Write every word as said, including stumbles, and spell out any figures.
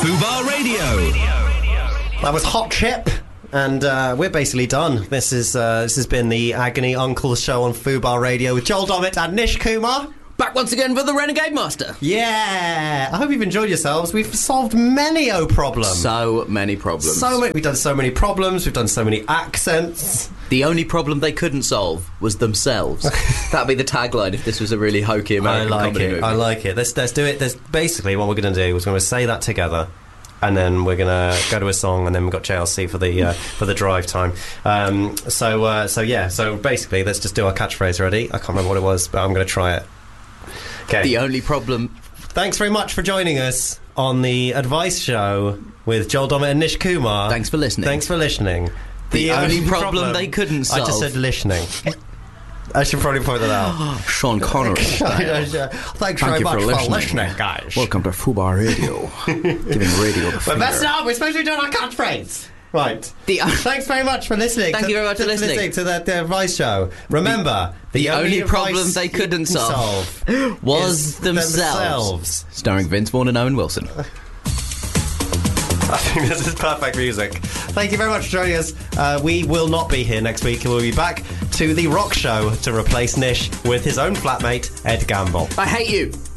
Fubar Radio. That was Hot Chip, and uh, we're basically done. This is uh, this has been the Agony Uncle show on Fubar Radio with Joel Dommett and Nish Kumar. Back once again for the Renegade Master. Yeah, I hope you've enjoyed yourselves. We've solved many o problems. So many problems. So many. We've done so many problems. We've done so many accents. The only problem they couldn't solve was themselves. That'd be the tagline if this was a really hokey American I like comedy it. movie. I like it. Let's let's do it. There's basically what we're going to do is we're going to say that together. And then we're gonna go to a song, and then we've got J L C for the uh, for the drive time. Um, so uh, so yeah. So basically, let's just do our catchphrase. Ready? I can't remember what it was, but I'm gonna try it. Okay. The only problem. Thanks very much for joining us on the Advice Show with Joel Dommett and Nish Kumar. Thanks for listening. Thanks for listening. The, the only, only problem, problem they couldn't solve. I just said listening. I should probably point that out. Sean Connery. Thanks Thank very you much for for listening. listening, guys. Welcome to Fubar Radio. Giving radio the But finger. that's not. We're supposed to be doing our catchphrase. Right. The, uh, Thanks very much for listening. Thank to, you very much to, for listening. listening to that uh, Advice Show. Remember, the, the, the only, only problem they couldn't solve, solve was themselves. themselves. Starring Vince Vaughn and Owen Wilson. I think this is perfect music. Thank you very much for joining us. Uh, we will not be here next week. We'll be back to the rock show to replace Nish with his own flatmate, Ed Gamble. I hate you.